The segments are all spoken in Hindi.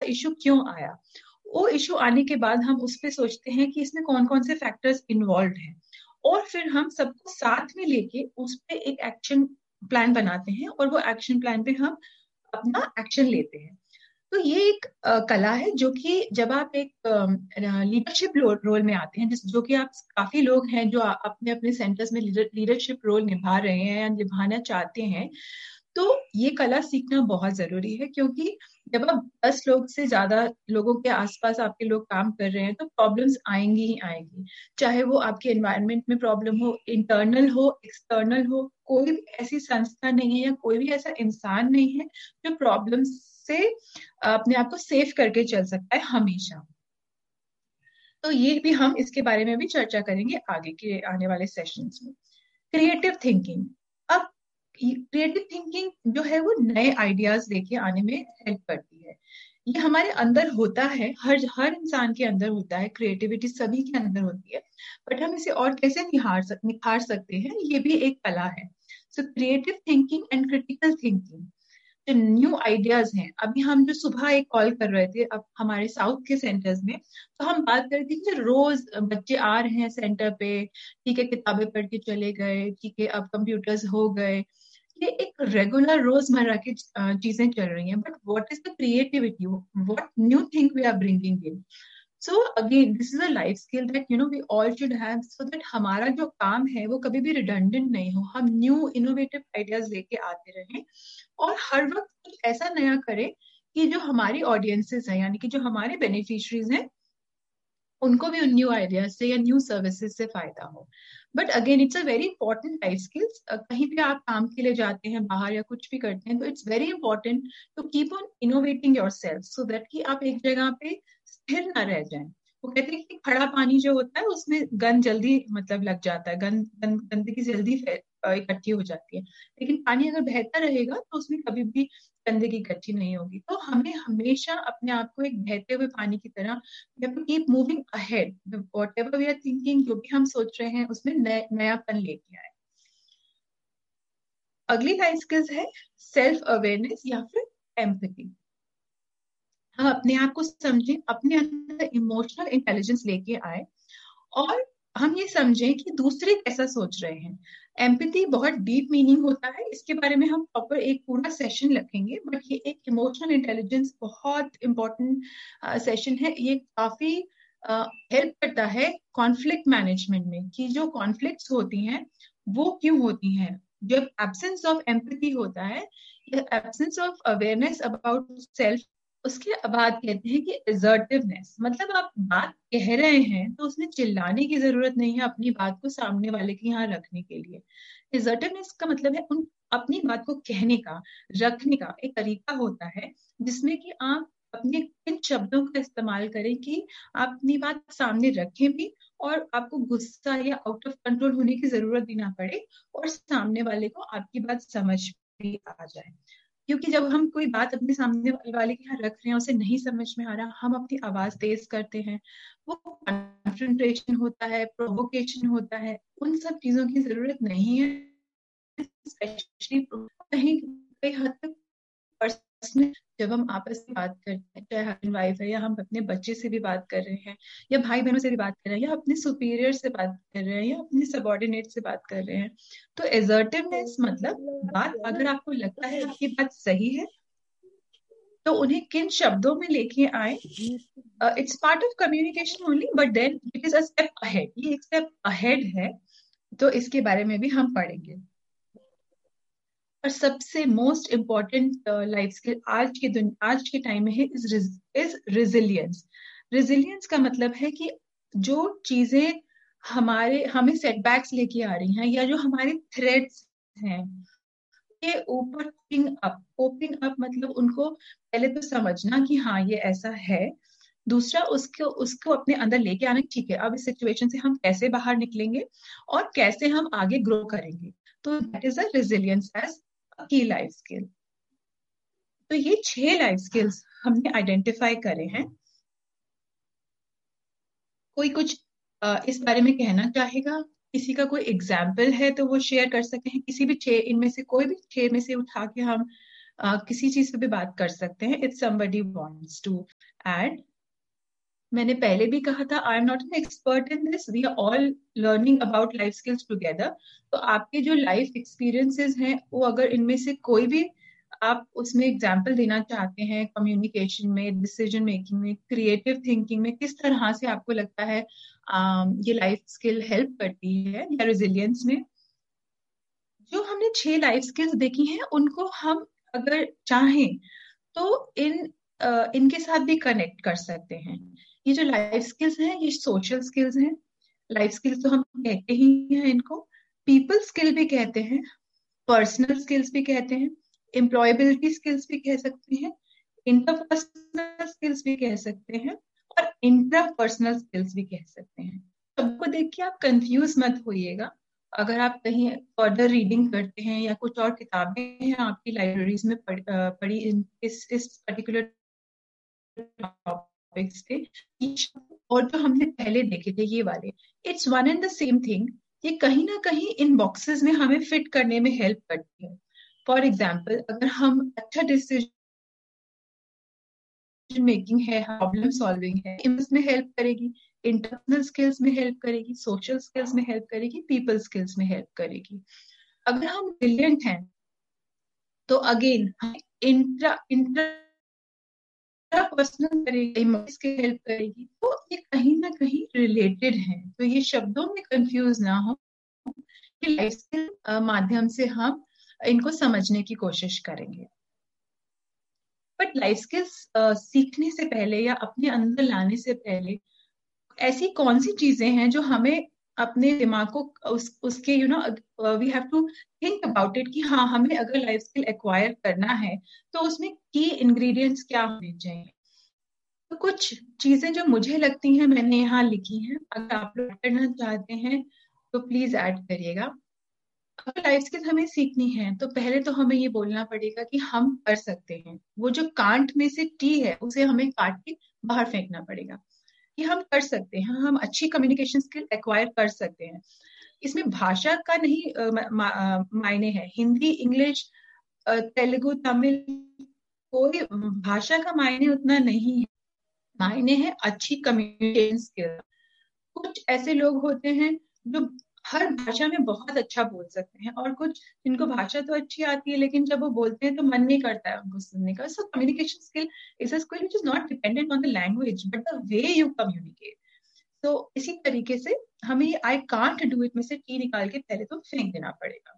इशू क्यों आया। वो इशू आने के बाद हम उस पर सोचते हैं कि इसमें कौन कौन से फैक्टर्स इन्वॉल्व हैं, और फिर हम सबको साथ में लेके उस पर एक एक्शन प्लान बनाते हैं, और वो एक्शन प्लान पे हम अपना एक्शन लेते हैं। तो ये एक कला है जो कि जब आप एक लीडरशिप रोल में आते हैं, जिस जो कि आप काफी लोग हैं जो अपने अपने सेंटर्स में लीडरशिप रोल निभा रहे हैं या निभाना चाहते हैं, तो ये कला सीखना बहुत जरूरी है। क्योंकि जब आप 10 लोग से ज्यादा लोगों के आसपास आपके लोग काम कर रहे हैं, तो प्रॉब्लम्स आएंगी ही आएंगी। चाहे वो आपके एनवायरनमेंट में प्रॉब्लम हो, इंटरनल हो, एक्सटर्नल हो, कोई भी ऐसी संस्था नहीं है या कोई भी ऐसा इंसान नहीं है जो प्रॉब्लम से अपने आप को सेफ करके चल सकता है हमेशा। तो ये भी हम इसके बारे में भी चर्चा करेंगे आगे के आने वाले सेशंस में। Creative thinking. अब क्रिएटिव थिंकिंग जो है वो नए आइडियाज लेके आने में हेल्प करती है। ये हमारे अंदर होता है, हर हर इंसान के अंदर होता है, क्रिएटिविटी सभी के अंदर होती है, बट हम इसे और कैसे निखार सकते हैं, ये भी एक कला है। So creative thinking and critical thinking, जो न्यू आइडियाज हैं। अभी हम जो सुबह एक कॉल कर रहे थे अब हमारे साउथ के सेंटर्स में, तो हम बात कर रहे थे कि रोज बच्चे आ रहे हैं सेंटर पे, ठीक है किताबें पढ़ के चले गए, ठीक है अब कंप्यूटर्स हो गए, ये एक रेगुलर रोजमर्रा की चीजें चल रही हैं, but what is the creativity, what new thing we are bringing in. So again this is a life skill that we all should have, so that हमारा जो काम है वो कभी भी रिडंडेंट नहीं हो, हम न्यू इनोवेटिव आइडियाज लेके आते रहें, और हर वक्त कुछ ऐसा नया करें कि जो हमारी ऑडियंसेस हैं, यानी कि जो हमारे बेनिफिशरीज हैं, उनको भी उन न्यू आइडियाज से या न्यू सर्विसेज से फायदा हो। But again it's a very important life skills. कहीं भी आप काम के लिए जाते हैं बाहर या कुछ भी करते हैं, तो it's very important to keep on innovating your self, so that कि आप एक जगह पे स्थिर ना रह जाएं। वो कहते हैं कि खड़ा पानी जो होता है उसमें गंद जल्दी मतलब लग जाता है, गंदगी जल्दी इकट्ठी हो जाती है, लेकिन पानी अगर बहता रहेगा तो उसमें कभी भी गंदगी इकट्ठी नहीं होगी। तो हमें हमेशा अपने आप को एक बहते हुए पानी की तरह keep moving ahead, what ever we are thinking, जो भी हम सोच रहे हैं उसमें नयापन लेके आए। अगली लाइफ स्किल्स है सेल्फ अवेयरनेस या फिर एम्पैथी। हम अपने आप को समझें, अपने अंदर इमोशनल इंटेलिजेंस लेके आए, और हम ये समझें कि दूसरे कैसा सोच रहे हैं। एम्पैथी बहुत डीप मीनिंग होता है, इसके बारे में हम प्रॉपर एक पूरा सेशन रखेंगे, बट ये एक इमोशनल इंटेलिजेंस बहुत इंपॉर्टेंट सेशन है। ये काफी हेल्प करता है कॉन्फ्लिक्ट मैनेजमेंट में, कि जो कॉन्फ्लिक्ट्स होती हैं वो क्यों होती हैं। जब एब्सेंस ऑफ एम्पैथी होता है, absence of awareness about self, उसके बाद कहते हैं कि असर्टिवनेस, मतलब आप बात कह रहे हैं तो उसमें चिल्लाने की जरूरत नहीं है अपनी बात को सामने वाले के यहाँ रखने के लिए। असर्टिवनेस का मतलब है उन अपनी बात को कहने का, रखने का एक तरीका होता है, जिसमें कि आप अपने इन शब्दों का इस्तेमाल करें कि आप अपनी बात सामने रखें भी, और आपको गुस्सा या आउट ऑफ कंट्रोल होने की जरूरत भी ना पड़े, और सामने वाले को आपकी बात समझ भी आ जाए। क्योंकि जब हम कोई बात अपने सामने वाले के यहाँ रख रहे हैं, उसे नहीं समझ में आ रहा, हम अपनी आवाज तेज करते हैं, वो कॉन्फ्रंट्रेशन होता है, प्रोवोकेशन होता है, उन सब चीजों की जरूरत नहीं है। स्पेशली कहीं कई हद तक पर्सनल, जब हम आपस में बात करते हैं, चाहे हस्बैंड वाइफ है, या हम अपने बच्चे से भी बात कर रहे हैं, या भाई बहनों से भी बात कर रहे हैं, या अपने सुपीरियर से बात कर रहे हैं, या अपने सबॉर्डिनेट से बात कर रहे हैं, तो एसर्टिवनेस मतलब बात अगर आपको लगता है आपकी बात सही है, तो उन्हें किन शब्दों में लेके आए। It's part of communication only, but then it is a step ahead, ये एक स्टेप अहेड है। तो इसके बारे में भी हम पढ़ेंगे। और सबसे मोस्ट इम्पॉर्टेंट लाइफ स्किल आज के टाइम में है इज रेजिलियंस। रेजिलियंस का मतलब है कि जो चीजें हमें सेटबैक्स लेके आ रही हैं, या जो हमारे थ्रेड्स हैं, के ऊपर कोपिंग अप मतलब उनको पहले तो समझना कि हाँ ये ऐसा है, दूसरा उसको उसको अपने अंदर लेके आना, ठीक है अब इस सिचुएशन से हम कैसे बाहर निकलेंगे और कैसे हम आगे ग्रो करेंगे। तो that is a resilience as की लाइफ स्किल। तो ये 6 लाइफ स्किल्स हमने आइडेंटिफाई करे हैं। कोई कुछ इस बारे में कहना चाहेगा? किसी का कोई एग्जाम्पल है तो वो शेयर कर सकते हैं, किसी भी 6 इनमें से कोई भी 6 में से उठा के हम किसी चीज पे भी बात कर सकते हैं, if somebody wants to add. मैंने पहले भी कहा था, I am not an expert in this, we are all learning about life skills together. तो आपके जो लाइफ एक्सपीरियंसेस हैं, वो अगर इनमें से कोई भी आप उसमें एग्जाम्पल देना चाहते हैं, कम्युनिकेशन में, डिसीजन मेकिंग में, क्रिएटिव थिंकिंग में, किस तरह से आपको लगता है ये लाइफ स्किल हेल्प करती है, या रेजिलियंस में. जो हमने 6 लाइफ स्किल्स देखी हैं, उनको हम अगर चाहें तो इनके साथ भी कनेक्ट कर सकते हैं. ये जो लाइफ स्किल्स हैं, ये सोशल स्किल्स हैं. लाइफ स्किल्स तो हम कहते ही हैं इनको. पीपल स्किल भी कहते हैं, पर्सनल स्किल्स भी कहते हैं, एम्प्लॉयबिलिटी स्किल्स भी कह सकते हैं, इंटरपर्सनल स्किल्स भी कह सकते हैं, और इंट्रापर्सनल स्किल्स भी कह सकते हैं. सबको देख के आप कंफ्यूज मत होइएगा. अगर आप कहीं फर्दर रीडिंग करते हैं या कुछ और किताबें हैं आपकी लाइब्रेरीज में पढ़ी इस पर्टिकुलर टॉपिक्स पे, और जो हमने पहले देखे थे ये वाले, it's one and the same thing. ये कहीं ना कहीं इन बॉक्सेस में हमें फिट करने में हेल्प करती है. फॉर एग्जाम्पल, अगर हम अच्छा डिसीजन मेकिंग है, प्रॉब्लम सॉल्विंग है, इसमें हेल्प करेगी, इंटरनल स्किल्स में हेल्प करेगी, सोशल स्किल्स में हेल्प करेगी, पीपल स्किल्स में हेल्प करेगी. अगर हम ब्रिलियंट हैं तो अगेन इंट्रा पर्सनल करेगी, इमोशंस की हेल्प करेगी. तो ये कहीं ना कहीं रिलेटेड है. तो ये शब्दों में कंफ्यूज ना हो, कि लाइफ स्किल माध्यम से हम इनको समझने की कोशिश करेंगे. बट लाइफ स्किल्स सीखने से पहले या अपने अंदर लाने से पहले ऐसी कौन सी चीजें हैं जो हमें अपने दिमाग को उसके we have to think about it, कि हाँ, हमें अगर लाइफ स्किल एक्वायर करना है तो उसमें की इंग्रेडिएंट्स क्या होने चाहिए. तो कुछ चीजें जो मुझे लगती हैं मैंने यहाँ लिखी हैं, अगर आप लोग करना चाहते हैं तो प्लीज ऐड करिएगा. अगर लाइफ स्किल हमें सीखनी है तो पहले तो हमें ये बोलना पड़ेगा कि हम कर सकते हैं. वो जो कांट में से टी है, उसे हमें काट के बाहर फेंकना पड़ेगा, कि हम कर सकते हैं, हम अच्छी कम्युनिकेशन स्किल एक्वायर कर सकते हैं. इसमें भाषा का नहीं मायने है, हिंदी, इंग्लिश, तेलुगु, तमिल, कोई भाषा का मायने उतना नहीं है. मायने है अच्छी कम्युनिकेशन स्किल. कुछ ऐसे लोग होते हैं जो हर भाषा में बहुत अच्छा बोल सकते हैं, और कुछ जिनको भाषा तो अच्छी आती है लेकिन जब वो बोलते हैं तो मन नहीं करता है उनको सुनने का. So communication skill is a skill which is not dependent on the language but the way you communicate. तो इसी तरीके से हमें ये आई कांट डू इट में से टी निकाल के पहले तो फेंक देना पड़ेगा.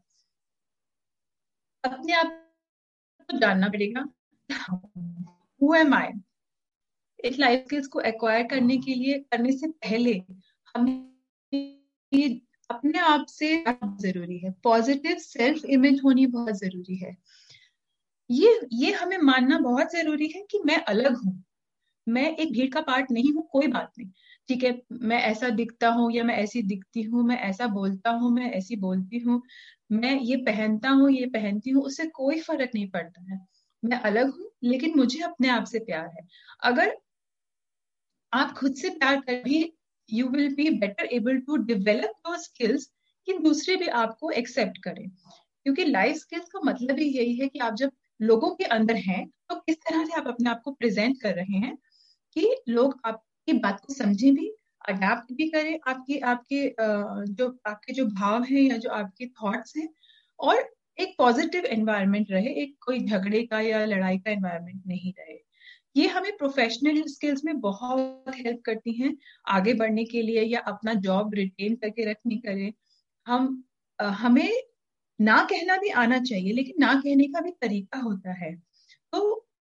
अपने आप को जानना पड़ेगा, हु एम आई. इस लाइफ स्किल्स को एक्वायर करने के लिए, करने से पहले हमें ये अपने आप से जरूरी है. पॉजिटिव सेल्फ इमेज होनी बहुत जरूरी है. ये हमें मानना बहुत जरूरी है कि मैं अलग हूँ, मैं एक भीड़ का पार्ट नहीं हूँ. कोई बात नहीं, ठीक है, मैं ऐसा दिखता हूँ या मैं ऐसी दिखती हूँ, मैं ऐसा बोलता हूँ, मैं ऐसी बोलती हूँ, मैं ये पहनता हूँ, ये पहनती हूँ, उससे कोई फर्क नहीं पड़ता है. मैं अलग हूँ, लेकिन मुझे अपने आप से प्यार है. अगर आप खुद से प्यार कर भी, you will be better able to develop your skills, कि दूसरे भी आपको एक्सेप्ट करें. क्योंकि लाइफ स्किल्स का मतलब ही यही है कि आप जब लोगों के अंदर हैं तो किस तरह से आप अपने आप को प्रेजेंट कर रहे हैं, कि लोग आपकी बात को समझें भी, अडेप्ट भी करें, आपकी आपके जो भाव हैं या जो आपके थॉट्स हैं, और एक पॉजिटिव एनवायरनमेंट रहे, एक कोई झगड़े का या लड़ाई का एनवायरनमेंट नहीं रहे. ये हमें प्रोफेशनल स्किल्स में बहुत हेल्प करती हैं आगे बढ़ने के लिए, या अपना जॉब रिटेन करके रखने के लिए. हमें ना कहना भी आना चाहिए, लेकिन ना कहने का भी तरीका होता है. तो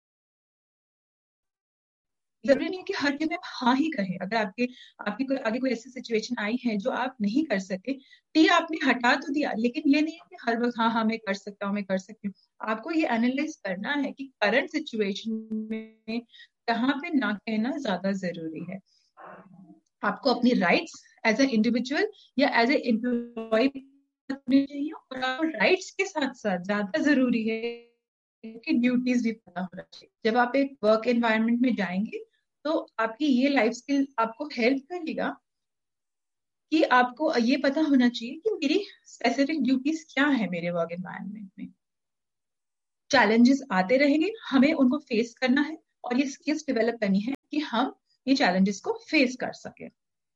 जरूरी नहीं है कि हर चीज में हाँ ही कहें. अगर आपकी कोई आगे कोई ऐसी सिचुएशन आई है जो आप नहीं कर सके, टी आपने हटा तो दिया, लेकिन ये नहीं है कि हर वक्त हाँ हाँ मैं कर सकता हूँ, मैं कर सकती हूँ. आपको ये एनालाइज करना है कि करंट सिचुएशन में कहाँ पे ना कहना ज्यादा जरूरी है. आपको अपनी राइट्स एज ए इंडिविजुअल या एज ए एम्प्लॉय चाहिए, और आपको राइट्स के साथ साथ ज्यादा जरूरी है कि ड्यूटीज भी पता होना चाहिए. जब आप एक वर्क एनवायरनमेंट में जाएंगे तो आपकी ये लाइफ स्किल आपको हेल्प करेगा, कि आपको ये पता होना चाहिए कि मेरी स्पेसिफिक ड्यूटीज क्या है मेरे वर्क एनवायरनमेंट में. चैलेंजेस आते रहेंगे, हमें उनको फेस करना है और ये स्किल्स डेवलप करनी है कि हम ये चैलेंजेस को फेस कर सके।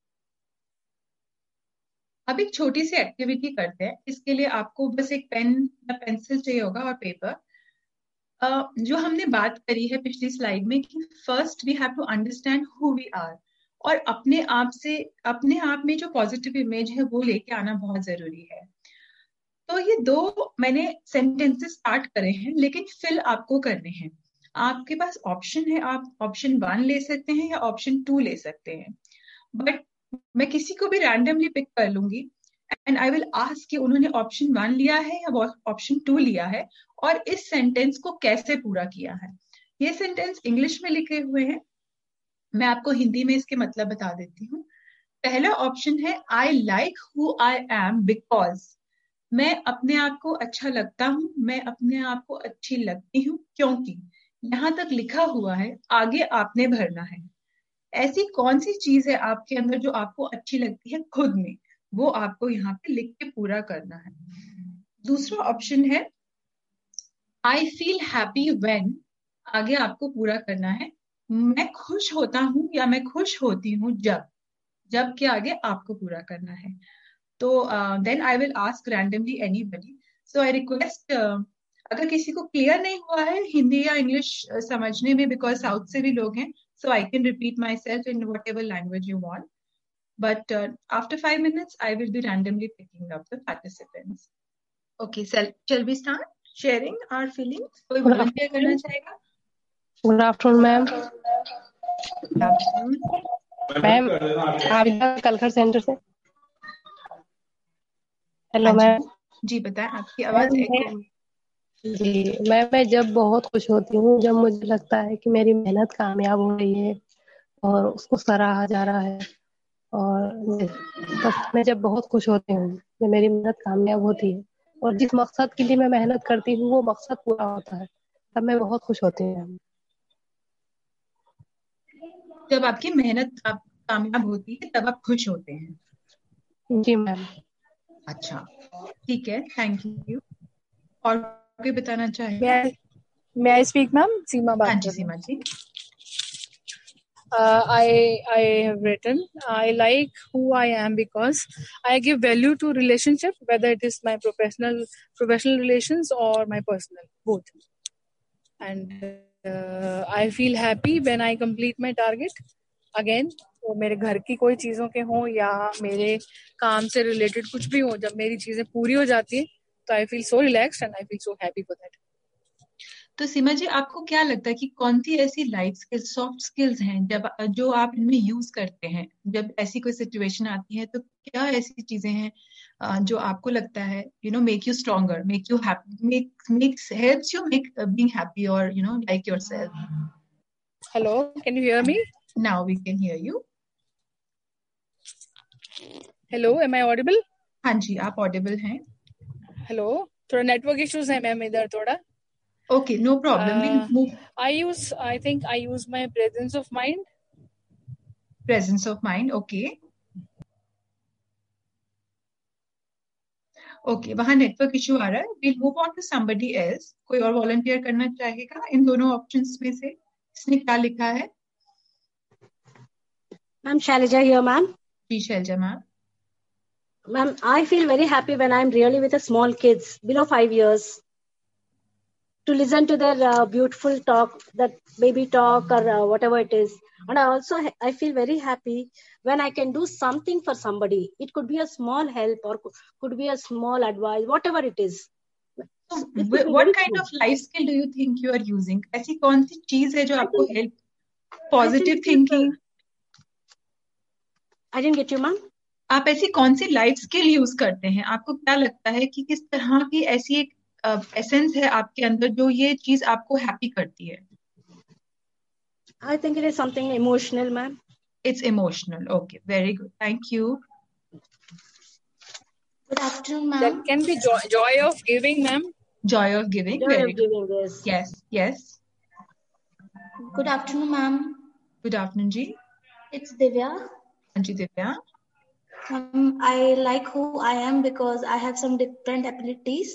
अब एक छोटी सी एक्टिविटी करते हैं। इसके लिए आपको बस एक पेन या पेंसिल चाहिए होगा और पेपर। जो हमने बात करी है पिछली स्लाइड में कि first we have to understand who we are, और अपने आप में जो पॉजिटिव इमेज है वो लेके आना बहुत जरूरी है। तो ये दो मैंने सेंटेंसेस स्टार्ट करे हैं, लेकिन फिल आपको करने हैं। आपके पास ऑप्शन है, आप ऑप्शन 1 ले सकते हैं या ऑप्शन 2 ले सकते हैं, बट मैं किसी को भी रैंडमली पिक कर लूंगी एंड आई विल आस्क कि उन्होंने ऑप्शन 1 लिया है या ऑप्शन 2 लिया है और इस सेंटेंस को कैसे पूरा किया है। ये सेंटेंस इंग्लिश में लिखे हुए हैं, मैं आपको हिंदी में इसके मतलब बता देती हूँ। पहला ऑप्शन है I like who I am because, मैं अपने आप को अच्छा लगता हूँ, मैं अपने आप को अच्छी लगती हूँ क्योंकि। यहाँ तक लिखा हुआ है, आगे आपने भरना है। ऐसी कौन सी चीज है आपके अंदर जो आपको अच्छी लगती है खुद में, वो आपको यहाँ पे लिख के पूरा करना है। दूसरा ऑप्शन है आई फील हैप्पी व्हेन, आगे आपको पूरा करना है मैं खुश होता हूँ या मैं खुश होती हूँ जब के आगे आपको पूरा करना है। तो then I will ask randomly anybody. So I request, अगर किसी को क्लियर नहीं हुआ है हिंदी या इंग्लिश समझने में, बिकॉज साउथ से भी लोग हैं, so I can repeat myself in whatever language you want. But after 5 minutes, I will be randomly picking up the participants. Okay, shall we start sharing our feelings? कोई volunteer करना चाहेगा? Good afternoon, ma'am. Good afternoon. Ma'am Abida कलखर centre से। Hello ma'am. जी बताएं, आपकी आवाज जी मैं जब बहुत खुश होती हूँ, जब मुझे लगता है कि मेरी मेहनत कामयाब हो रही है और उसको सराहा जा रहा है, और तब मैं जब बहुत खुश होती हूँ जब मेरी मेहनत कामयाब होती है और जिस मकसद के लिए मैं मेहनत करती हूँ वो मकसद पूरा होता है, तब मैं बहुत खुश होती हूँ। जब आपकी मेहनत कामयाब होती है तब आप खुश होते हैं? जी मैम। अच्छा ठीक है, थैंक यू। और कोई बताना चाहेगा? May I speak, ma'am? सीमा बात कर रही हूँ। सीमा जी। I have written, I like who I am because I give value to relationship, whether it is my professional relations or my personal, both. And I feel happy when I complete my target. Again, वो मेरे घर की कोई चीजों के हों या मेरे काम से रिलेटेड कुछ भी हो, जब मेरी चीजें पूरी हो जाती है तो I feel so relaxed and I feel so happy for that. तो सीमा जी, आपको क्या लगता है कि कौन सी ऐसी लाइफ स्किल्स, सॉफ्ट स्किल्स हैं जो आप इनमें यूज करते हैं जब ऐसी कोई सिचुएशन आती है? तो क्या ऐसी चीजें हैं जो आपको लगता है make you stronger, make you happy, helps you make being happy और like yourself? Hello, can you hear me? Now we can hear you. Hello, am I audible? हाँ जी, आप ऑडिबल हैं। Hello, थोड़ा नेटवर्क इश्यूज है मैम इधर थोड़ा। Okay, no problem. We'll move. I think I use my presence of mind. Presence of mind, okay. Okay, वहाँ नेटवर्क इशू आ रहा है। We'll move on to somebody else. कोई और वॉलंटियर करना चाहेगा इन दोनों ऑप्शंस में से? इसने क्या लिखा है? Ma'am, Shailaja here, ma'am. Ji Selja ma'am. Ma'am, I feel very happy when I'm really with the small kids below 5 years to listen to their beautiful talk, that baby talk or whatever it is. And I feel very happy when I can do something for somebody. It could be a small help or could be a small advice, whatever it is. So, what kind of life skill do you think you are using? ऐसी कौन सी चीज है जो आपको help? Positive thinking? I didn't get you, ma'am. आप ऐसी कौन सी लाइफ स्किल यूज करते हैं? आपको क्या लगता है कि किस तरह की ऐसी एक एसेंस है आपके अंदर जो ये चीज आपको हैप्पी करती है? I think it is something emotional, ma'am. It's emotional. Okay, very good. Thank you. Good afternoon, ma'am. That can be joy of giving, ma'am. Joy of giving. Joy very of good. giving, yes. Yes. Good afternoon, ma'am. Good afternoon, ji. It's Divya. Anji Divya. I like who I am because I have some different abilities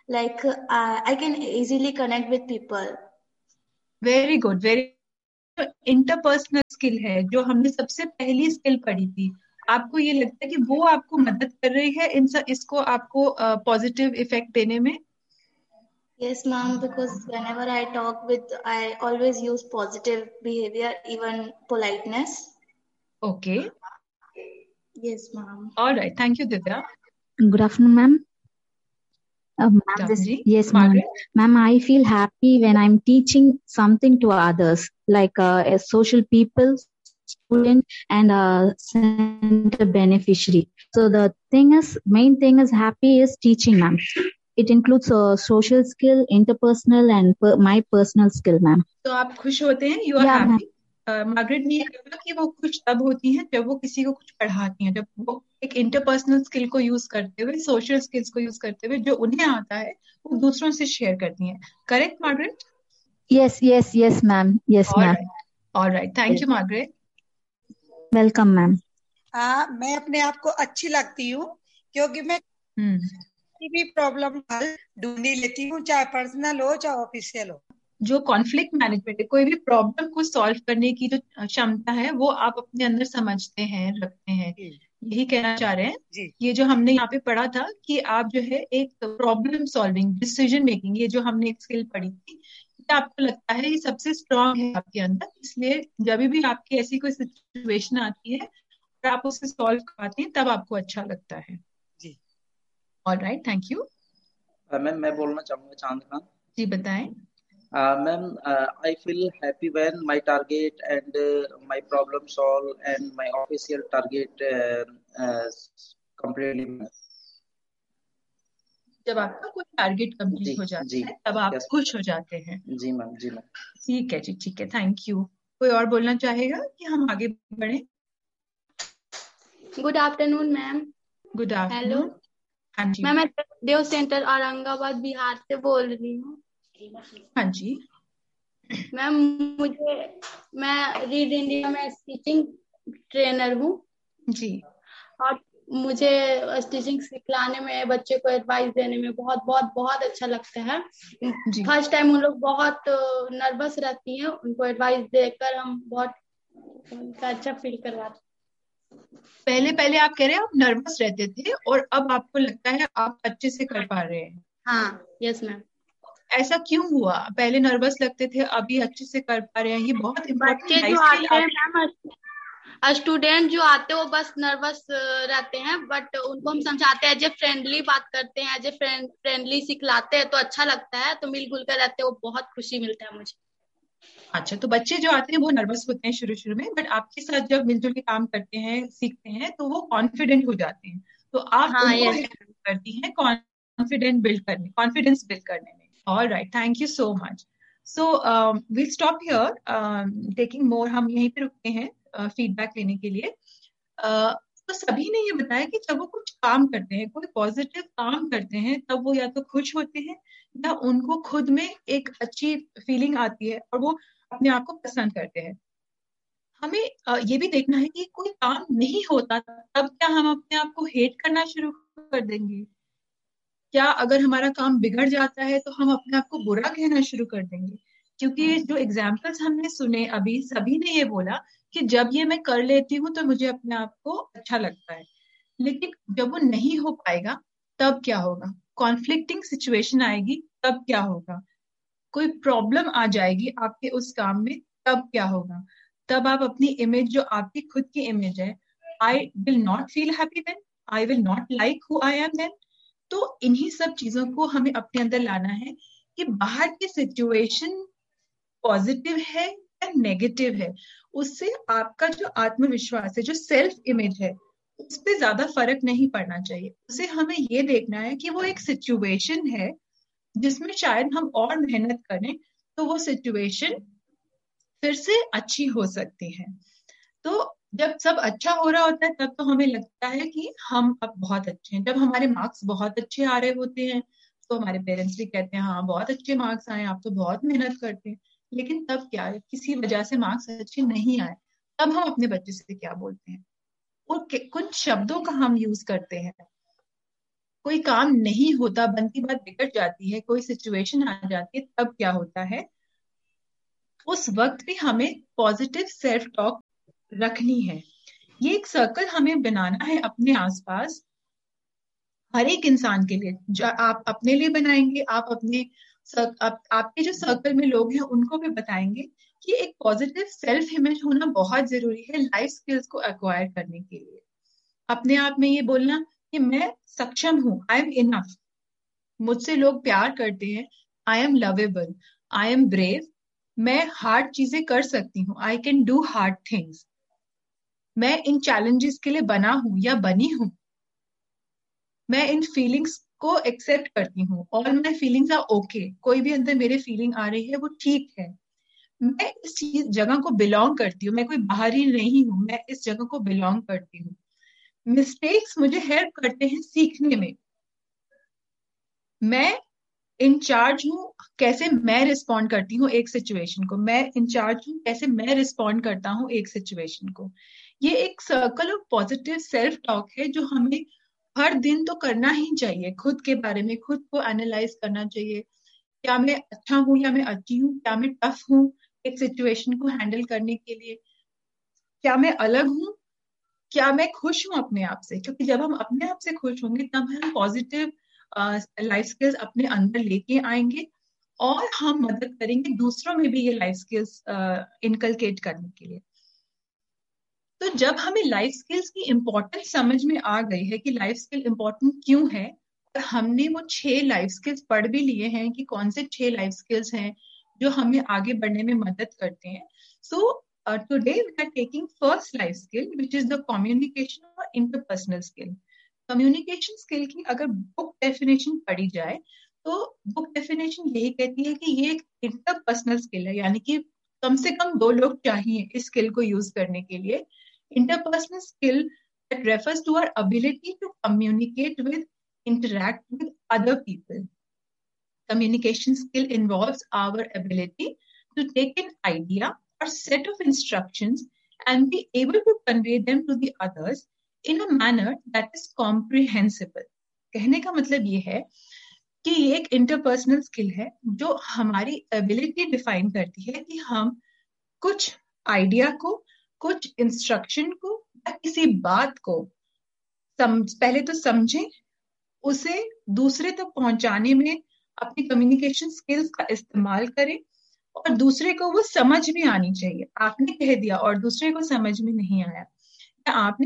Like I can easily connect with people. Very good, very. Interpersonal skill है जो हमने सबसे पहली स्किल पढ़ी थी, आपको ये लगता है कि वो आपको मदद कर रही है इसको आपको पॉजिटिव इफेक्ट देने में? Yes, ma'am, because whenever I talk with, I always use positive behavior, even politeness. Okay, Yes, ma'am. Alright, thank you Divya. Good afternoon, ma'am. Ma'am, ji, yes, ma'am. Margaret. Ma'am, I feel happy when I'm teaching something to others, like a social people, student, and a center beneficiary. So the main thing is happy is teaching, ma'am. It includes social skill, interpersonal, and my personal skill, ma'am. तो आप खुश होते हैं, you are Yeah, ma'am. Happy. Margaret ने ये कहा कि वो खुश तब होती हैं जब वो किसी को कुछ पढ़ाती हैं, जब वो एक इंटरपर्सनल स्किल को यूज करते हुए, सोशल स्किल्स को यूज करते हुए जो उन्हें आता है वो दूसरों से शेयर करती हैं। Correct Margaret? Yes, ma'am. Yes, ma'am. Alright, thank you Margaret. Welcome, ma'am. हाँ, मैं अपने आप को अच्छी लगती हूँ क्योंकि मैं किसी भी प्रॉब्लम हल ढूंढ ही लेती हूँ, चाहे पर्सनल हो चाहे ऑफिशियल हो। जो कॉन्फ्लिक्ट मैनेजमेंट है, कोई भी प्रॉब्लम को सॉल्व करने की जो क्षमता है वो आप अपने अंदर समझते हैं, रखते हैं, यही कहना चाह रहे हैं जी। ये जो हमने यहाँ पे पढ़ा था कि आप जो है एक प्रॉब्लम सॉल्विंग, डिसीजन मेकिंग, ये जो हमने एक स्किल पढ़ी थी, ये आपको लगता है ये सबसे स्ट्रांग है आपके अंदर, इसलिए जब भी आपकी ऐसी कोई सिचुएशन आती है और आप उसे सॉल्व करवाते हैं तब आपको अच्छा लगता है। जी, ऑलराइट, थैंक यू। मैम, मैं बोलना चाहूंगा चांद खान। जी बताएं। Ma'am, I feel happy when my target and my problem solve and my official target completely met. जब आपका कोई टारगेट कंप्लीट हो जाता है तब आप खुश हो जाते हैं। जी मैम, जी मैम। ठीक है जी, ठीक है, थैंक यू। कोई और बोलना चाहेगा कि हम आगे बढ़े? Good afternoon ma'am. Good afternoon. Hello हाँ जी मैम, मैं देव सेंटर औरंगाबाद बिहार से बोल रही हूँ। हाँ जी मैम, मैं रीड इंडिया में स्टिचिंग ट्रेनर हूँ जी, और मुझे स्टिचिंग सिखलाने में, बच्चे को एडवाइस देने में बहुत बहुत बहुत अच्छा लगता है। फर्स्ट टाइम उन लोग बहुत नर्वस रहती हैं, उनको एडवाइस देकर हम बहुत अच्छा फील करवाते हैं। पहले आप कह रहे हैं आप नर्वस रहते थे और अब आपको लगता है आप अच्छे से कर पा रहे हैं? हाँ, यस मैम। ऐसा क्यों हुआ? पहले नर्वस लगते थे, अभी अच्छे से कर पा रहे हैं, ये बहुत बच्चे जो आते हैं मैम, स्टूडेंट जो आते हैं वो बस नर्वस रहते हैं, बट उनको हम समझाते हैं, एज ए फ्रेंडली बात करते हैं, एज ए फ्रेंडली सिखलाते हैं तो अच्छा लगता है, तो मिलजुल कर रहते हैं, वो बहुत खुशी मिलता है मुझे। अच्छा, तो बच्चे जो आते हैं वो नर्वस होते हैं शुरू में, बट आपके साथ जब मिलजुल के काम करते हैं, सीखते हैं, तो वो कॉन्फिडेंट हो जाते हैं, तो आप उनको हेल्प करती हैं कॉन्फिडेंस बिल्ड करने में। Alright, thank you so much. So we stop here, taking more, हम यहीं पे रुकते हैं फीडबैक लेने के लिए। तो सभी ने ये बताया कि जब वो कुछ काम करते हैं, कोई पॉजिटिव काम करते हैं, तब वो या तो खुश होते हैं या उनको खुद में एक अच्छी फीलिंग आती है और वो अपने आप को पसंद करते हैं। हमें ये भी देखना है कि कोई काम नहीं होता तब क्या हम अपने आप को हेट करना शुरू कर देंगे? क्या अगर हमारा काम बिगड़ जाता है तो हम अपने आप को बुरा कहना शुरू कर देंगे? क्योंकि जो एग्जाम्पल्स हमने सुने अभी, सभी ने ये बोला कि जब ये मैं कर लेती हूँ तो मुझे अपने आप को अच्छा लगता है, लेकिन जब वो नहीं हो पाएगा तब क्या होगा? कॉन्फ्लिक्टिंग सिचुएशन आएगी तब क्या होगा? कोई प्रॉब्लम आ जाएगी आपके उस काम में तब क्या होगा? तब आप अपनी इमेज, जो आपकी खुद की इमेज है, I will not feel happy then, I will not like who I am then. तो इन्हीं सब चीजों को हमें अपने अंदर लाना है कि बाहर की सिचुएशन पॉजिटिव है या नेगेटिव है, उससे आपका जो आत्मविश्वास है, जो सेल्फ इमेज है, उस पर ज्यादा फर्क नहीं पड़ना चाहिए। उसे हमें ये देखना है कि वो एक सिचुएशन है जिसमें शायद हम और मेहनत करें तो वो सिचुएशन फिर से अच्छी हो सकती है। तो जब सब अच्छा हो रहा होता है तब तो हमें लगता है कि हम अब बहुत अच्छे हैं। जब हमारे मार्क्स बहुत अच्छे आ रहे होते हैं तो हमारे पेरेंट्स भी कहते हैं हाँ बहुत अच्छे मार्क्स आए, आप तो बहुत मेहनत करते हैं। लेकिन तब क्या है, किसी वजह से मार्क्स अच्छे नहीं आए, तब हम अपने बच्चे से क्या बोलते हैं और कुछ शब्दों का हम यूज करते हैं। कोई काम नहीं होता, बनती बात बिगड़ जाती है, कोई सिचुएशन आ जाती है, तब क्या होता है, उस वक्त भी हमें पॉजिटिव सेल्फ टॉक रखनी है। ये एक सर्कल हमें बनाना है अपने आसपास, हर एक इंसान के लिए। जो आप अपने लिए बनाएंगे, आप अपने आपके जो सर्कल में लोग हैं उनको भी बताएंगे कि एक पॉजिटिव सेल्फ इमेज होना बहुत जरूरी है लाइफ स्किल्स को एक्वायर करने के लिए। अपने आप में ये बोलना कि मैं सक्षम हूँ, आई एम इनफ, मुझसे लोग प्यार करते हैं, I am lovable, I am brave, मैं हार्ड चीजें कर सकती हूँ, I can do hard things, मैं इन चैलेंजेस के लिए बना हूं या बनी हूं, मैं इन फीलिंग्स को एक्सेप्ट करती हूँ, और माय फीलिंग्स आर ओके, कोई भी अंदर मेरे फीलिंग आ रही है वो ठीक है, मैं इस चीज जगह को बिलोंग करती हूँ, मैं कोई बाहरी नहीं हूँ, मैं इस जगह को बिलोंग करती हूँ। मिस्टेक्स मुझे हेल्प करते हैं सीखने में, मैं इंचार्ज हूँ कैसे मैं रिस्पॉन्ड करती हूँ एक सिचुएशन को, मैं इंचार्ज हूँ कैसे मैं रिस्पॉन्ड करता हूँ एक सिचुएशन को। ये एक circle of positive self talk है जो हमें हर दिन तो करना ही चाहिए। खुद के बारे में खुद को एनालाइज करना चाहिए, क्या मैं अच्छा हूँ या मैं अच्छी हूँ, क्या मैं टफ हूँ एक सिचुएशन को हैंडल करने के लिए, क्या मैं अलग हूँ, क्या मैं खुश हूँ अपने आप से, क्योंकि जब हम अपने आप से खुश होंगे तब हम पॉजिटिव लाइफ स्किल्स अपने अंदर लेके आएंगे और हम मदद करेंगे दूसरों में भी ये लाइफ स्किल्स इनकलकेट करने के लिए। तो जब हमें लाइफ स्किल्स की इम्पोर्टेंस समझ में आ गई है कि लाइफ स्किल इम्पोर्टेंट क्यों है, और हमने वो 6 लाइफ स्किल्स पढ़ भी लिए हैं कि कौन से 6 लाइफ स्किल्स हैं जो हमें आगे बढ़ने में मदद करते हैं। सो today we are taking first life skill which is the communication or interpersonal skill. Communication skill की अगर बुक डेफिनेशन पढ़ी जाए तो बुक डेफिनेशन यही कहती है कि ये एक इंटरपर्सनल स्किल है, यानी कि कम से कम 2 लोग चाहिए इस स्किल को यूज करने के लिए। Interpersonal skill that refers to our ability to communicate with, interact with other people. Communication skill involves our ability to take an idea or set of instructions and be able to convey them to the others in a manner that is comprehensible. कहने का मतलब ये है कि ये एक इंटरपर्सनल स्किल है जो हमारी एबिलिटी डिफाइन करती है कि हम कुछ आइडिया को, कुछ इंस्ट्रक्शन को या किसी बात को पहले तो समझें, उसे दूसरे तक पहुंचाने में अपनी कम्युनिकेशन स्किल्स का इस्तेमाल करें, और दूसरे को वो समझ में आनी चाहिए। आपने कह दिया और दूसरे को समझ में नहीं आया, या आपने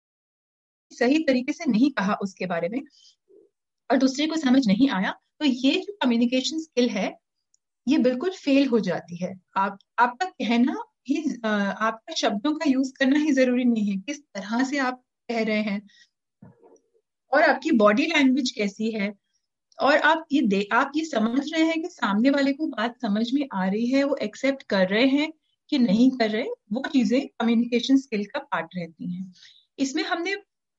सही तरीके से नहीं कहा उसके बारे में और दूसरे को समझ नहीं आया, तो ये जो कम्युनिकेशन स्किल है ये बिल्कुल फेल हो जाती है। आपका कहना ही, आपका शब्दों का यूज करना ही जरूरी नहीं है, किस तरह से आप कह रहे हैं और आपकी बॉडी लैंग्वेज कैसी है, और आप ये समझ रहे हैं कि सामने वाले को बात समझ में आ रही है, वो एक्सेप्ट कर रहे हैं कि नहीं कर रहे, वो चीजें कम्युनिकेशन स्किल का पार्ट रहती हैं। इसमें हमने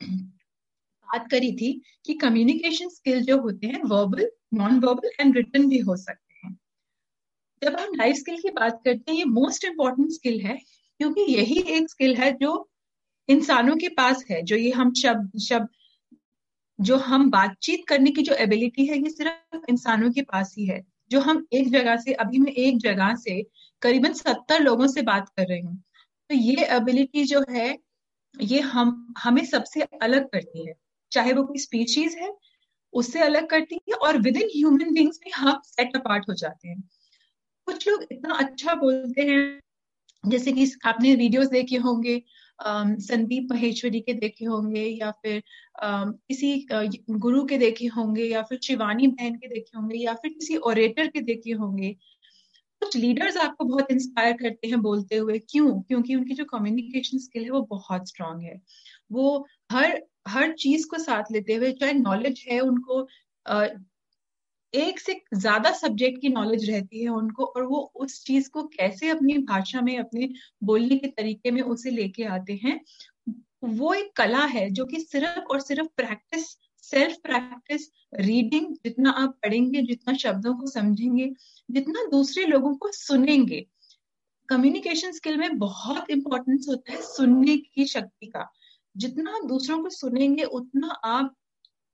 बात करी थी कि कम्युनिकेशन स्किल जो होते हैं verbal, non verbal and written भी हो सकते हैं। जब हम लाइफ स्किल की बात करते हैं ये मोस्ट इंपॉर्टेंट स्किल है, क्योंकि यही एक स्किल है जो इंसानों के पास है। जो ये हम शब्द जो हम बातचीत करने की जो एबिलिटी है ये सिर्फ इंसानों के पास ही है। जो हम एक जगह से, अभी मैं एक जगह से करीबन 70 लोगों से बात कर रही हूँ, तो ये एबिलिटी जो है ये हमें सबसे अलग करती है, चाहे वो कोई स्पीशीज है उससे अलग करती है, और विद इन ह्यूमन बींग्स भी हम सेट अपार्ट हो जाते हैं। कुछ लोग इतना अच्छा बोलते हैं, जैसे कि आपने वीडियोस देखे होंगे, संदीप महेश्वरी के देखे होंगे, या फिर किसी गुरु के देखे होंगे, या फिर शिवानी बहन के देखे होंगे, या फिर किसी ओरेटर के देखे होंगे। कुछ लीडर्स आपको बहुत इंस्पायर करते हैं बोलते हुए, क्यों? क्योंकि उनकी जो कम्युनिकेशन स्किल है वो बहुत स्ट्रांग है। वो हर चीज को साथ लेते हुए, चाहे नॉलेज है उनको, एक से ज्यादा सब्जेक्ट की नॉलेज रहती है उनको, और वो उस चीज को कैसे अपनी भाषा में, अपने बोलने के तरीके में उसे लेके आते हैं, वो एक कला है जो कि सिर्फ और सिर्फ प्रैक्टिस, सेल्फ प्रैक्टिस, रीडिंग, जितना आप पढ़ेंगे, जितना शब्दों को समझेंगे, जितना दूसरे लोगों को सुनेंगे। कम्युनिकेशन स्किल में बहुत इंपॉर्टेंस होता है सुनने की शक्ति का। जितना दूसरों को सुनेंगे उतना आप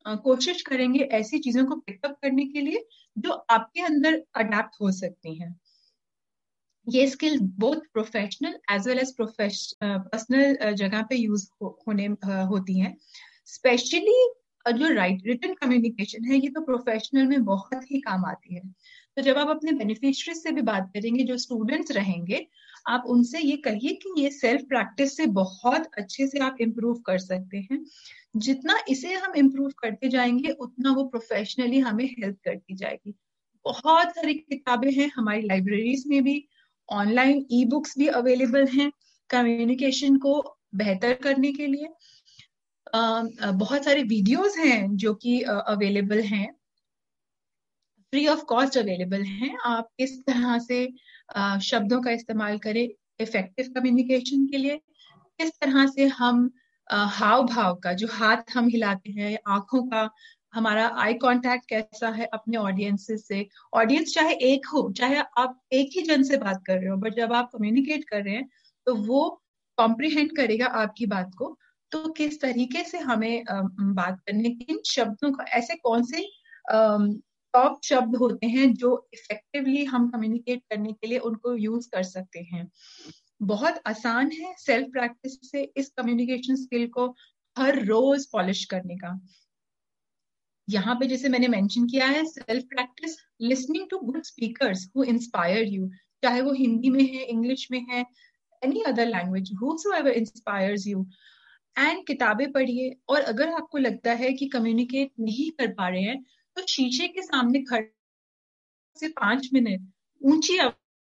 कोशिश करेंगे ऐसी चीजों को पिकअप करने के लिए जो आपके अंदर अडेप्ट हो सकती हैं। ये skill both professional as well as personal जगह पे यूज होती हैं। स्पेशली जो रिटन कम्युनिकेशन है, ये तो प्रोफेशनल में बहुत ही काम आती है। तो जब आप अपने बेनिफिशियरी से भी बात करेंगे, जो स्टूडेंट्स रहेंगे, आप उनसे ये कहिए कि ये सेल्फ प्रैक्टिस से बहुत अच्छे से आप इम्प्रूव कर सकते हैं। जितना इसे हम इम्प्रूव करते जाएंगे उतना वो प्रोफेशनली हमें हेल्प करती जाएगी। बहुत सारी किताबें हैं हमारी लाइब्रेरीज में भी, ऑनलाइन ई बुक्स भी अवेलेबल हैं कम्युनिकेशन को बेहतर करने के लिए। बहुत सारे वीडियोस हैं जो कि अवेलेबल हैं, फ्री ऑफ कॉस्ट अवेलेबल हैं। आप किस तरह से शब्दों का इस्तेमाल करें इफेक्टिव कम्युनिकेशन के लिए, किस तरह से हम हाव भाव का, जो हाथ हम हिलाते हैं, आंखों का हमारा आई कांटेक्ट कैसा है अपने ऑडियंसेस से। ऑडियंस चाहे एक हो, चाहे आप एक ही जन से बात कर रहे हो, बट जब आप कम्युनिकेट कर रहे हैं तो वो कॉम्प्रिहेंड करेगा आपकी बात को। तो किस तरीके से हमें बात करने की, इन शब्दों का, ऐसे कौन से टॉप शब्द होते हैं जो इफेक्टिवली हम कम्युनिकेट करने के लिए उनको यूज कर सकते हैं। बहुत आसान है सेल्फ प्रैक्टिस से इस कम्युनिकेशन स्किल को हर रोज पॉलिश करने का। यहाँ पे जैसे मैंने मेंशन किया है, self practice listening to good speakers who inspire you, चाहे वो हिंदी में है, इंग्लिश में है, any other language, whosoever inspires you। And किताबें पढ़िए, और अगर आपको लगता है कि कम्युनिकेट नहीं कर पा रहे हैं तो शीशे के सामने खड़े से 5 मिनट ऊंची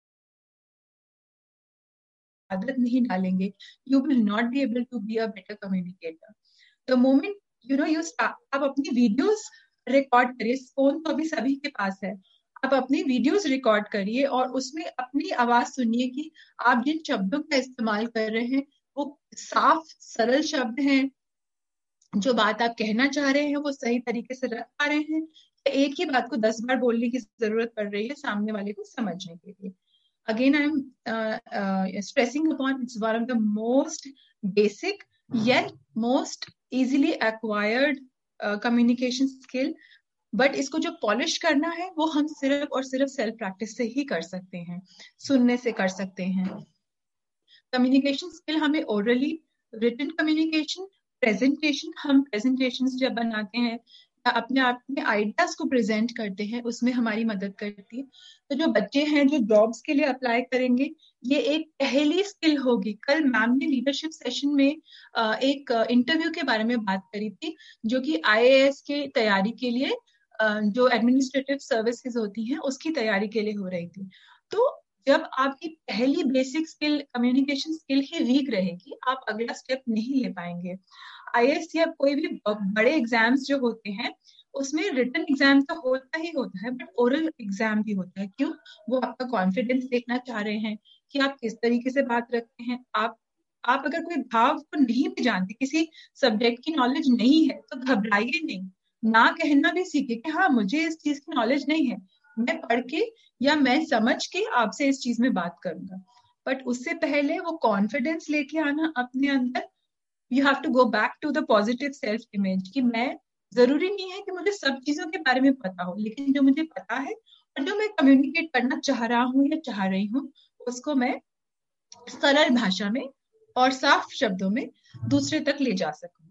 आदत नहीं डालेंगे, you will not be able to be a better communicator. The moment you start, आप अपनी वीडियोस रिकॉर्ड करिए, फोन तो अभी सभी के पास है, आप अपनी वीडियोस रिकॉर्ड करिए और उसमें अपनी आवाज सुनिए कि आप जिन शब्दों का इस्तेमाल कर रहे हैं वो साफ सरल शब्द हैं, जो बात आप कहना चाह रहे हैं वो सही तरीके से रख पा रहे हैं, एक ही बात को 10 बार बोलने की जरूरत पड़ रही है सामने वाले को समझने के लिए। Again, I'm stressing upon it's one of the most basic yet most easily acquired communication skill, but इसको जो पॉलिश करना है वो हम सिर्फ और सिर्फ सेल्फ प्रैक्टिस से ही कर सकते हैं, सुनने से कर सकते हैं। कम्युनिकेशन स्किल हमें ओरली, रिटन कम्युनिकेशन, प्रेजेंटेशन, हम प्रेजेंटेशंस जब बनाते हैं अपने आप में आइडियाज को प्रेजेंट करते हैं, उसमें हमारी मदद करती है। तो जो बच्चे हैं जो जॉब्स के लिए अप्लाई करेंगे, ये एक पहली स्किल होगी। कल मैम ने लीडरशिप सेशन में एक इंटरव्यू के बारे में बात करी थी, जो कि IAS की तैयारी के लिए, जो एडमिनिस्ट्रेटिव सर्विसेज होती हैं उसकी तैयारी के लिए हो रही थी। तो जब आपकी पहली बेसिक स्किल कम्युनिकेशन स्किल ही वीक रहेगी, आप अगला स्टेप नहीं ले पाएंगे। IAS या कोई भी बड़े एग्जाम्स जो होते हैं उसमें रिटन एग्जाम तो होता ही होता है, बट ओरल एग्जाम भी होता है। क्यों? वो आपका कॉन्फिडेंस देखना चाह रहे हैं कि आप किस तरीके से बात रखते हैं। आप अगर कोई भाव को नहीं भी जानते, किसी सब्जेक्ट की नॉलेज नहीं है, तो घबराइए नहीं, ना कहना भी सीखे कि हाँ मुझे इस चीज की नॉलेज नहीं है, मैं पढ़ के या मैं समझ के आपसे इस चीज में बात करूंगा। बट उससे पहले वो कॉन्फिडेंस लेके आना अपने अंदर, you have to go back to the positive self image, कि मैं, जरूरी नहीं है कि मुझे सब चीजों के बारे में पता हो, लेकिन जो मुझे पता है और जो मैं कम्युनिकेट करना चाह रहा हूँ या चाह रही हूँ, उसको मैं सरल भाषा में और साफ शब्दों में दूसरे तक ले जा सकूं।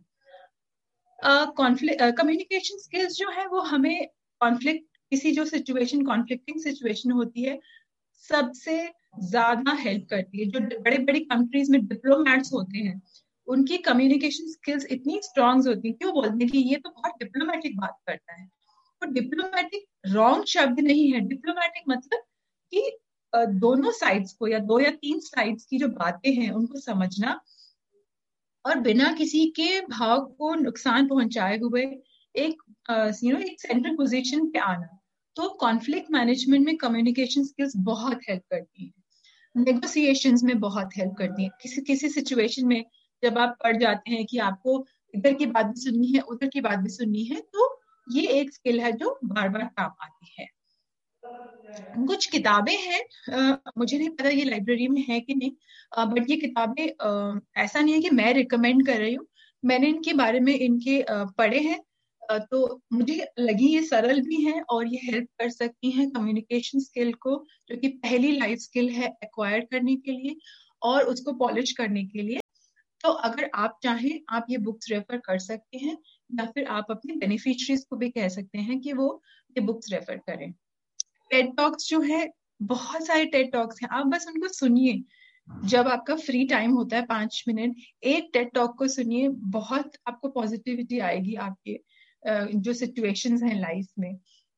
कम्युनिकेशन स्किल्स जो है वो हमें कॉन्फ्लिक्ट, किसी जो सिचुएशन, कॉन्फ्लिक्टिंग सिचुएशन होती है, सबसे ज्यादा हेल्प करती है। जो बड़े बड़ी कंट्रीज में डिप्लोमैट्स होते हैं, उनकी कम्युनिकेशन स्किल्स इतनी स्ट्रॉन्ग होती है कि वो बोलते हैं कि ये तो बहुत डिप्लोमेटिक बात करता है। तो डिप्लोमेटिक रॉन्ग शब्द नहीं है। डिप्लोमेटिक मतलब कि दोनों साइड्स को, या 2 या 3 साइड्स की जो बातें हैं उनको समझना और बिना किसी के भाव को नुकसान पहुंचाए हुए एक एक सेंट्रल पोजीशन पे आना। तो कॉन्फ्लिक्ट मैनेजमेंट में कम्युनिकेशन स्किल्स बहुत हेल्प करती है, नेगोशिएशंस में बहुत हेल्प करती है। किसी सिचुएशन में जब आप पढ़ जाते हैं कि आपको इधर की बात भी सुननी है, उधर की बात भी सुननी है, तो ये एक स्किल है जो बार बार काम आती है। कुछ किताबें हैं, मुझे नहीं पता ये लाइब्रेरी में है कि नहीं, बट ये किताबें ऐसा नहीं है कि मैं रिकमेंड कर रही हूँ, मैंने इनके बारे में इनके पढ़े हैं। तो मुझे लगी ये सरल भी है और ये हेल्प कर सकती हैं कम्युनिकेशन स्किल को, जो कि पहली लाइफ स्किल है एक्वायर करने के लिए और उसको पॉलिश करने के लिए। तो अगर आप चाहें आप ये बुक्स रेफर कर सकते हैं, या फिर आप अपने बेनिफिशरीज को भी कह सकते हैं कि वो ये बुक्स रेफर करें। टेड टॉक्स जो है, बहुत सारे टेड टॉक्स हैं, आप बस उनको सुनिए। जब आपका फ्री टाइम होता है 5 मिनट, एक टेड टॉक को सुनिए, बहुत आपको पॉजिटिविटी आएगी आपके जो सिचुएशंस हैं लाइफ में।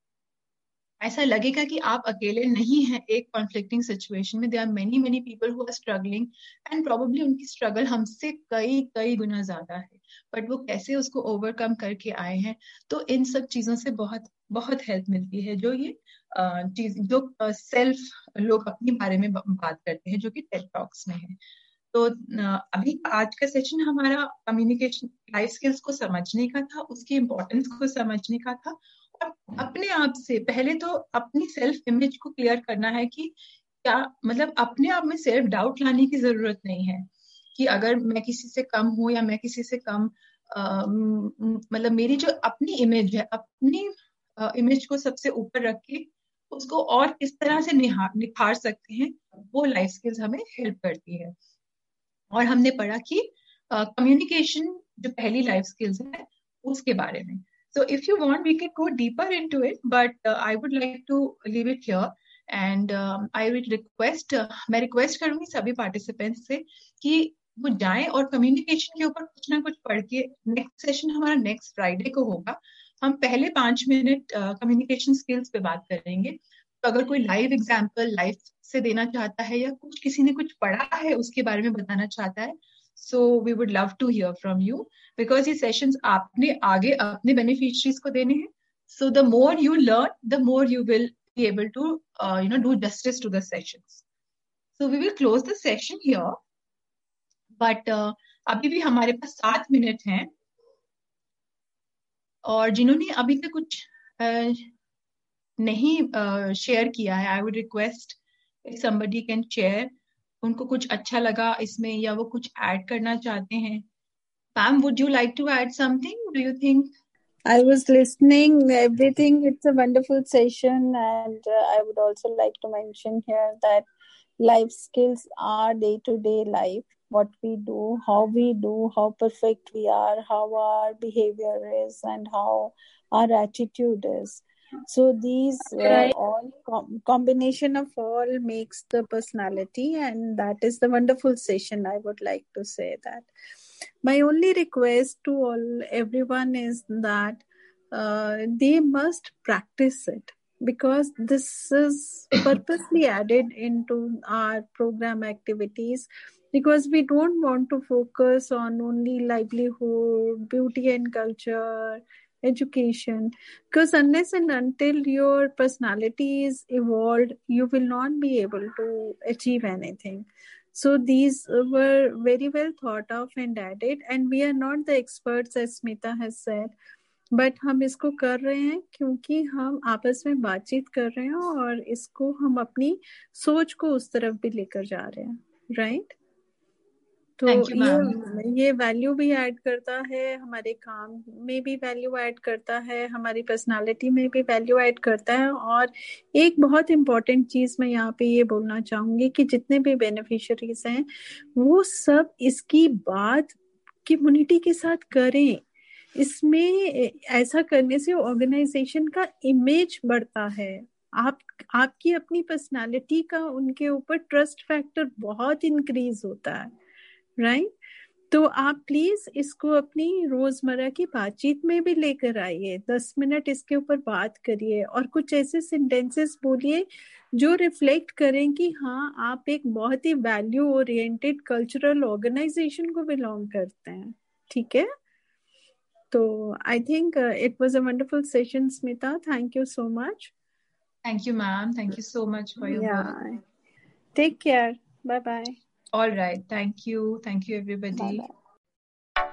ऐसा लगेगा कि आप अकेले नहीं हैं एक कॉन्फ्लिक्टिंग सिचुएशन में। There are many many people who are struggling and probably उनकी स्ट्रगल हमसे कई गुना ज्यादा है, बट वो कैसे उसको ओवरकम करके आए हैं। तो इन सब चीजों से बहुत बहुत हेल्प मिलती है, जो ये चीज जो सेल्फ लोग अपने बारे में बात करते हैं, जो कि टेड टॉक्स में है। तो अभी आज का सेशन हमारा कम्युनिकेशन लाइफ स्किल्स को समझने का था, उसकी इम्पोर्टेंस को समझने का था, और अपने आप से पहले तो अपनी सेल्फ इमेज को क्लियर करना है कि क्या, मतलब अपने आप में सेल्फ डाउट लाने की जरूरत नहीं है कि अगर मैं किसी से कम हूं या मैं किसी से कम, मतलब मेरी जो अपनी इमेज है, अपनी इमेज को सबसे ऊपर रख के उसको और किस तरह से निखार सकते हैं, वो लाइफ स्किल्स हमें हेल्प करती है। और हमने पढ़ा कि कम्युनिकेशन जो पहली लाइफ स्किल्स है उसके बारे में। So if you want, we can go deeper into it, but I would like to leave it here. And I would request, मैं रिक्वेस्ट करूंगी सभी पार्टिसिपेंट्स से कि वो जाएं और कम्युनिकेशन के ऊपर कुछ ना कुछ पढ़ के, नेक्स्ट सेशन हमारा नेक्स्ट फ्राइडे को होगा। हम पहले 5 मिनट कम्युनिकेशन स्किल्स पे बात करेंगे। तो अगर कोई लाइव एग्जाम्पल लाइफ से देना चाहता है या कुछ किसी ने कुछ पढ़ा है उसके बारे में बताना चाहता है, so we would love to hear from you, because ये sessions आपने आगे अपने beneficiaries को देने हैं। So the more you learn, the more you will be able to do justice to the sessions. So we will close the session here, but अभी भी हमारे पास 7 मिनट हैं, और जिन्होंने अभी तक कुछ नहीं शेयर किया है, I would request if somebody can share, उनको कुछ अच्छा लगा इसमें या वो कुछ ऐड करना चाहते हैं। Pam, would you like to add something? Do you think? I was listening everything. It's a wonderful session, and I would also like to mention here that life skills are day-to-day life. What we do, how we do, how perfect we are, how our behavior is, and how our attitude is. So these all combination of all makes the personality, and that is the wonderful session. I would like to say that. My only request to everyone is that they must practice it, because this is purposely added into our program activities, because we don't want to focus on only livelihood, beauty and culture, education, because unless and until your personality is evolved, you will not be able to achieve anything. So these were very well thought of and added, and we are not the experts, as Smita has said, but हम इसको कर रहे हैं क्योंकि हम आपस में बातचीत कर रहे हैं और इसको हम अपनी सोच को उस तरफ भी लेकर जा रहे हैं, राइट? तो ये वैल्यू भी ऐड करता है, हमारे काम में भी वैल्यू ऐड करता है, हमारी पर्सनालिटी में भी वैल्यू ऐड करता है। और एक बहुत इम्पोर्टेंट चीज मैं यहाँ पे ये बोलना चाहूंगी कि जितने भी बेनिफिशियरीज हैं वो सब इसकी बात कम्युनिटी के साथ करें। इसमें ऐसा करने से ऑर्गेनाइजेशन का इमेज बढ़ता है, आपकी अपनी पर्सनालिटी का उनके ऊपर ट्रस्ट फैक्टर बहुत इंक्रीज होता है, राइट? तो आप प्लीज इसको अपनी रोजमर्रा की बातचीत में भी लेकर आइए, 10 मिनट इसके ऊपर बात करिए और कुछ ऐसे सेंटेंसेस बोलिए जो रिफ्लेक्ट करें कि हाँ आप एक बहुत ही वैल्यू ओरिएंटेड कल्चरल ऑर्गेनाइजेशन को बिलोंग करते हैं, ठीक है? तो I think it was a wonderful session, Smita, thank you so much. Thank you ma'am, thank you so much for your work. Take care, bye bye. All right, thank you everybody. Bye-bye.